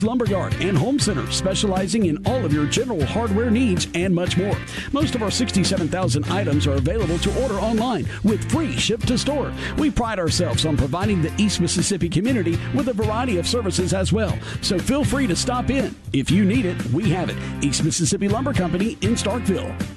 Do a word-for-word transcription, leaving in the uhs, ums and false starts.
Lumberyard and Home Center, specializing in all of your general hardware needs and much more. Most of our sixty-seven thousand items are available to order online with free ship to store. We pride ourselves on providing the East Mississippi community with a variety of services as well. So feel free to stop in. If you need it, we have it. East Mississippi Lumber Company in Starkville.